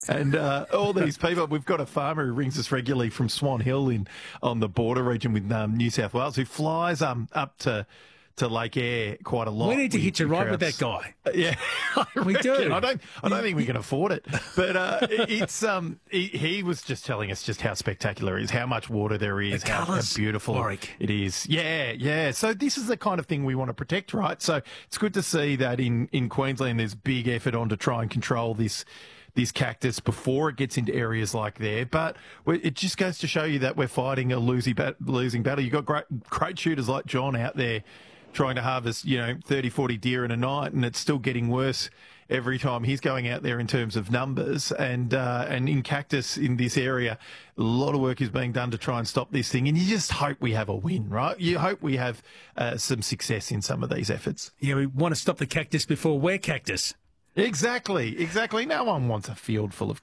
And all these people, we've got a farmer who rings us regularly from Swan Hill on the border region with New South Wales, who flies up to Lake Eyre quite a lot. We need to hitch a ride with that guy. Yeah, We do. I don't think we can afford it. But he was just telling us just how spectacular it is, how much water there is, how beautiful Warwick. it is. Yeah. So this is the kind of thing we want to protect, right? So it's good to see that in Queensland there's big effort on to try and control this cactus before it gets into areas like there. But it just goes to show you that we're fighting a losing battle. You've got great shooters like John out there trying to harvest, 30, 40 deer in a night, and it's still getting worse every time he's going out there in terms of numbers. And in cactus in this area, a lot of work is being done to try and stop this thing. And you just hope we have a win, right? You hope we have some success in some of these efforts. Yeah, we want to stop the cactus before we're cactus. Exactly. No one wants a field full of